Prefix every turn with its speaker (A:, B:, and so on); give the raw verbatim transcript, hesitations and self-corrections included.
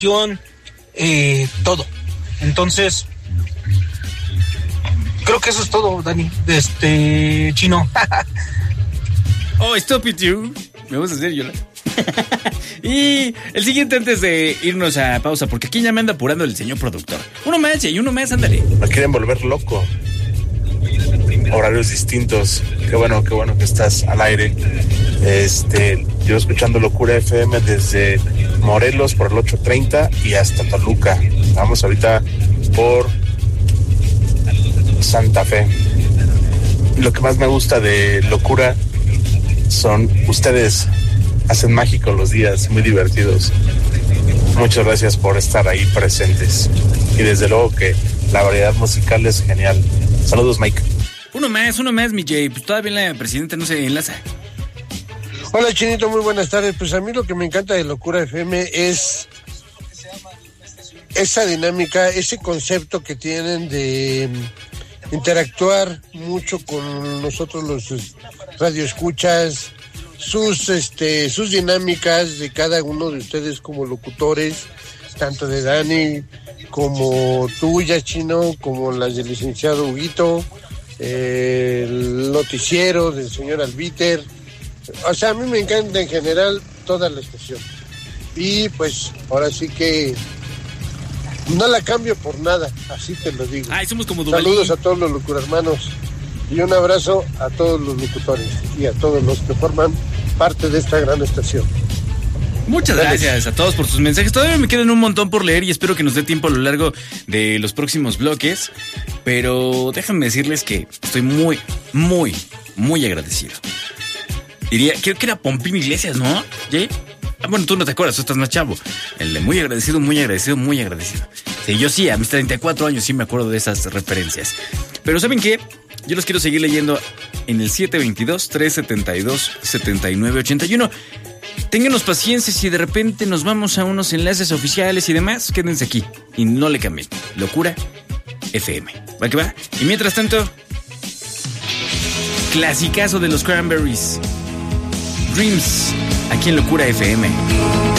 A: eh, todo. Entonces, creo que eso es todo, Dani. Este, Chino.
B: Oh, stop it, you. Me vas a hacer llorar. Y el siguiente antes de irnos a pausa, porque aquí ya me anda apurando el señor productor. Uno más, y uno más, ándale.
C: Me quieren volver loco. Horarios distintos. Qué bueno, qué bueno que estás al aire. Este, yo escuchando Locura F M desde Morelos por el ocho treinta y hasta Toluca. Vamos ahorita por Santa Fe. Lo que más me gusta de Locura son ustedes. Hacen mágicos los días, muy divertidos. Muchas gracias por estar ahí presentes. Y desde luego que la variedad musical es genial. Saludos, Mike.
B: Uno más, uno más, mi Jay. Pues todavía la presidenta no se enlaza.
D: Hola, Chinito, muy buenas tardes. Pues a mí lo que me encanta de Locura F M es esa dinámica, ese concepto que tienen de interactuar mucho con nosotros los radioescuchas, sus este sus dinámicas de cada uno de ustedes como locutores, tanto de Dani como tuya, Chino, como las del licenciado Huguito, eh, el noticiero del señor Albiter. O sea, a mí me encanta en general toda la estación. Y pues ahora sí que no la cambio por nada, así te lo digo.
B: Ay, somos como Duvalín.
D: Saludos a todos los locurhermanos y un abrazo a todos los locutores y a todos los que forman parte de esta gran estación.
B: Muchas gracias a todos por sus mensajes. Todavía me quedan un montón por leer y espero que nos dé tiempo a lo largo de los próximos bloques. Pero déjenme decirles que estoy muy, muy, muy agradecido. Diría, creo que era Pompín Iglesias, ¿no? ¿Sí? Ah, bueno, tú no te acuerdas, tú estás más chavo. El de muy agradecido, muy agradecido, muy agradecido. Sí, yo sí, a mis treinta y cuatro años sí me acuerdo de esas referencias. Pero ¿saben qué? Yo los quiero seguir leyendo en el siete veintidós, trescientos setenta y dos, setenta y nueve ochenta y uno. Ténganos paciencia si de repente nos vamos a unos enlaces oficiales y demás. Quédense aquí y no le cambien. Locura F M. ¿Va que va? Y mientras tanto, clasicazo de los Cranberries, Dreams, aquí en Locura F M.